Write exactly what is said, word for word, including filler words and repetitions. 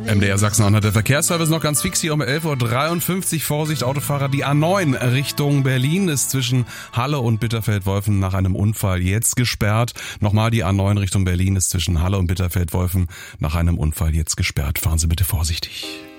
M D R Sachsen-Anhalt, der Verkehrsservice noch ganz fix hier um elf Uhr dreiundfünfzig. Vorsicht, Autofahrer, die A neun Richtung Berlin ist zwischen Halle und Bitterfeld-Wolfen nach einem Unfall jetzt gesperrt. Nochmal, die A neun Richtung Berlin ist zwischen Halle und Bitterfeld-Wolfen nach einem Unfall jetzt gesperrt. Fahren Sie bitte vorsichtig.